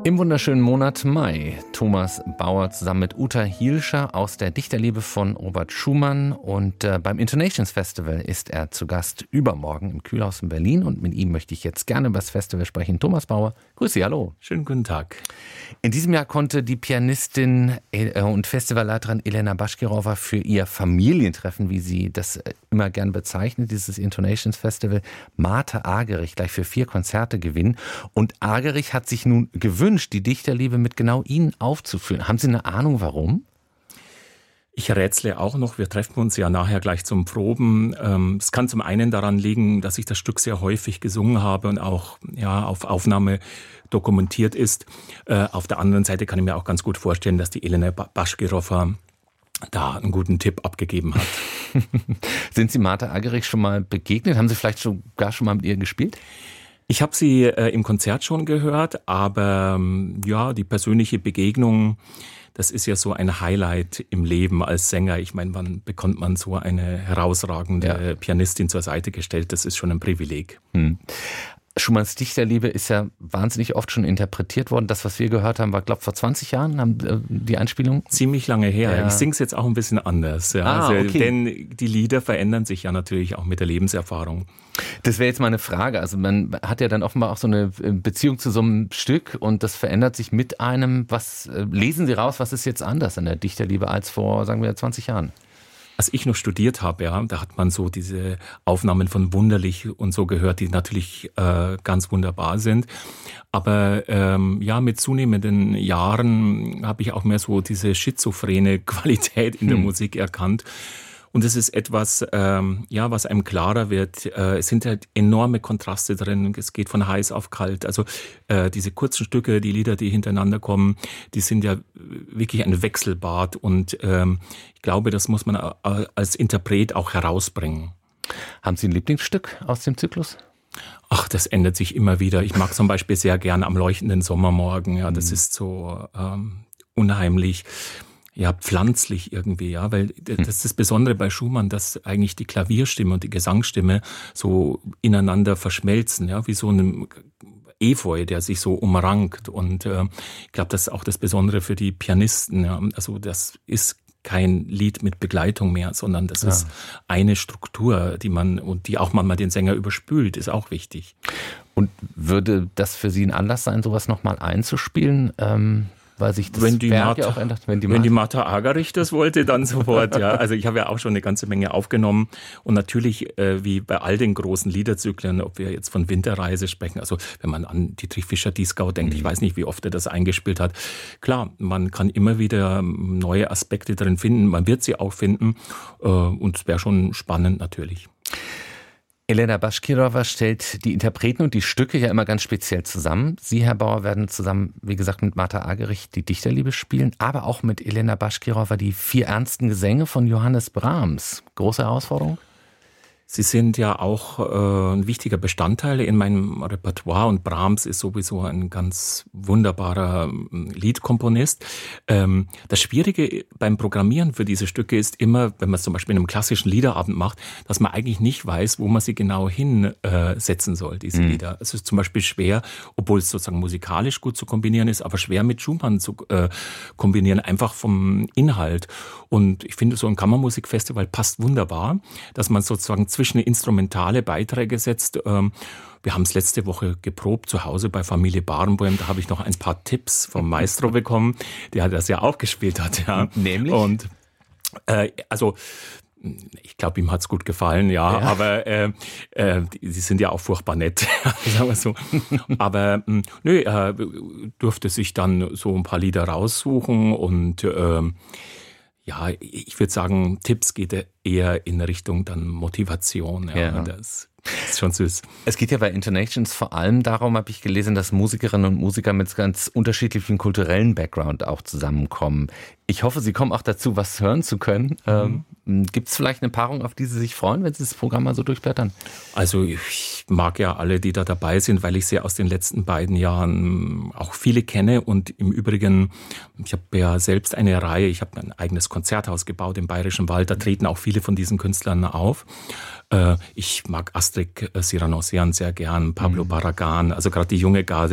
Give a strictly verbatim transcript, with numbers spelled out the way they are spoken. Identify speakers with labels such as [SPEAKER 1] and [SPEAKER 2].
[SPEAKER 1] Im wunderschönen Monat Mai. Thomas Bauer zusammen mit Uta Hielscher aus der Dichterliebe von Robert Schumann. Und äh, beim Intonations Festival ist er zu Gast übermorgen im Kühlhaus in Berlin. Und mit ihm möchte ich jetzt gerne über das Festival sprechen. Thomas Bauer, grüß Sie, hallo.
[SPEAKER 2] Schönen guten Tag.
[SPEAKER 1] In diesem Jahr konnte die Pianistin und Festivalleiterin Elena Baschkirova für ihr Familientreffen, wie sie das immer gern bezeichnet, dieses Intonations Festival, Martha Argerich gleich für vier Konzerte gewinnen. Und Argerich hat sich nun gewünscht, die Dichterliebe mit genau Ihnen aufzuführen. Haben Sie eine Ahnung, warum?
[SPEAKER 2] Ich rätsle auch noch, wir treffen uns ja nachher gleich zum Proben. Es kann zum einen daran liegen, dass ich das Stück sehr häufig gesungen habe und auch ja, auf Aufnahme dokumentiert ist. Auf der anderen Seite kann ich mir auch ganz gut vorstellen, dass die Elena Baschkirova da einen guten Tipp abgegeben hat.
[SPEAKER 1] Sind Sie Martha Argerich schon mal begegnet? Haben Sie vielleicht sogar schon mal mit ihr gespielt?
[SPEAKER 2] Ich habe sie äh, im Konzert schon gehört, aber ähm, ja, die persönliche Begegnung, das ist ja so ein Highlight im Leben als Sänger. Ich meine, wann bekommt man so eine herausragende ja. Pianistin zur Seite gestellt? Das ist schon ein Privileg.
[SPEAKER 1] Hm. Schumanns Dichterliebe ist ja wahnsinnig oft schon interpretiert worden. Das, was wir gehört haben, war, glaube ich, vor zwanzig Jahren haben, äh, die Einspielung.
[SPEAKER 2] Ziemlich lange her. Ja. Ich singe es jetzt auch ein bisschen anders. Ja.
[SPEAKER 1] Ah,
[SPEAKER 2] also,
[SPEAKER 1] okay.
[SPEAKER 2] Denn die Lieder verändern sich ja natürlich auch mit der Lebenserfahrung.
[SPEAKER 1] Das wäre jetzt mal eine Frage. Also man hat ja dann offenbar auch so eine Beziehung zu so einem Stück und das verändert sich mit einem. Was lesen Sie raus, was ist jetzt anders an der Dichterliebe als vor, sagen wir, zwanzig Jahren?
[SPEAKER 2] Als ich noch studiert habe, ja, da hat man so diese Aufnahmen von Wunderlich und so gehört, die natürlich äh, ganz wunderbar sind. Aber ähm, ja, mit zunehmenden Jahren habe ich auch mehr so diese schizophrene Qualität in der hm. Musik erkannt. Und es ist etwas, ähm, ja, was einem klarer wird. Äh, es sind halt enorme Kontraste drin. Es geht von heiß auf kalt. Also äh, diese kurzen Stücke, die Lieder, die hintereinander kommen, die sind ja wirklich ein Wechselbad. Und ähm, ich glaube, das muss man als Interpret auch herausbringen.
[SPEAKER 1] Haben Sie ein Lieblingsstück aus dem Zyklus?
[SPEAKER 2] Ach, das ändert sich immer wieder. Ich mag zum Beispiel sehr gern Am leuchtenden Sommermorgen. Ja, das mhm. ist so ähm, unheimlich. Ja, pflanzlich irgendwie, ja, weil das ist das Besondere bei Schumann, dass eigentlich die Klavierstimme und die Gesangsstimme so ineinander verschmelzen, ja, wie so ein Efeu, der sich so umrankt. Und äh, ich glaube, das ist auch das Besondere für die Pianisten. Ja. Also das ist kein Lied mit Begleitung mehr, sondern das ja. ist eine Struktur, die man und die auch manchmal den Sänger überspült, ist auch wichtig.
[SPEAKER 1] Und würde das für Sie ein Anlass sein, sowas nochmal einzuspielen? Ähm Weil sich das
[SPEAKER 2] wenn die
[SPEAKER 1] Werk
[SPEAKER 2] Martha,
[SPEAKER 1] ja auch ändert. Wenn die,
[SPEAKER 2] wenn die Martha Argerich das wollte, dann sofort. Ja, also ich habe ja auch schon eine ganze Menge aufgenommen und natürlich äh, wie bei all den großen Liederzyklen, ob wir jetzt von Winterreise sprechen, also wenn man an Dietrich Fischer-Dieskau denkt, mhm. ich weiß nicht, wie oft er das eingespielt hat. Klar, man kann immer wieder neue Aspekte drin finden, man wird sie auch finden äh, und es wäre schon spannend natürlich.
[SPEAKER 1] Elena Baschkirova stellt die Interpreten und die Stücke ja immer ganz speziell zusammen. Sie, Herr Bauer, werden zusammen, wie gesagt, mit Martha Argerich die Dichterliebe spielen, aber auch mit Elena Baschkirova die vier ernsten Gesänge von Johannes Brahms. Große Herausforderung?
[SPEAKER 2] Sie sind ja auch äh, ein wichtiger Bestandteil in meinem Repertoire und Brahms ist sowieso ein ganz wunderbarer Liedkomponist. Ähm, das Schwierige beim Programmieren für diese Stücke ist immer, wenn man es zum Beispiel in einem klassischen Liederabend macht, dass man eigentlich nicht weiß, wo man sie genau hinsetzen äh, soll, diese mhm. Lieder. Es ist zum Beispiel schwer, obwohl es sozusagen musikalisch gut zu kombinieren ist, aber schwer mit Schumann zu äh, kombinieren, einfach vom Inhalt. Und ich finde, so ein Kammermusikfestival passt wunderbar, dass man sozusagen zwischen instrumentale Beiträge setzt. Wir haben es letzte Woche geprobt zu Hause bei Familie Barenboim. Da habe ich noch ein paar Tipps vom Maestro bekommen, der das ja auch gespielt hat. Ja.
[SPEAKER 1] Nämlich?
[SPEAKER 2] Und äh, also ich glaube, ihm hat's gut gefallen, ja, ja. aber äh, äh, die, die sind ja auch furchtbar nett, sagen wir so. Aber mh, nö, er durfte sich dann so ein paar Lieder raussuchen und äh, ja, ich würde sagen, Tipps geht eher in Richtung dann Motivation. Ja, ja. Das ist schon süß.
[SPEAKER 1] Es geht ja bei Intonations vor allem darum, habe ich gelesen, dass Musikerinnen und Musiker mit ganz unterschiedlichen kulturellen Background auch zusammenkommen. Ich hoffe, Sie kommen auch dazu, was hören zu können. Mhm. Ähm, Gibt es vielleicht eine Paarung, auf die Sie sich freuen, wenn Sie das Programm mal so durchblättern?
[SPEAKER 2] Also ich mag ja alle, die da dabei sind, weil ich sie aus den letzten beiden Jahren auch viele kenne. Und im Übrigen, ich habe ja selbst eine Reihe, ich habe ein eigenes Konzerthaus gebaut im Bayerischen Wald. Da treten auch viele von diesen Künstlern auf. Ich mag Astrid Siranossian sehr gern, Pablo Barragan, also gerade die junge Garde.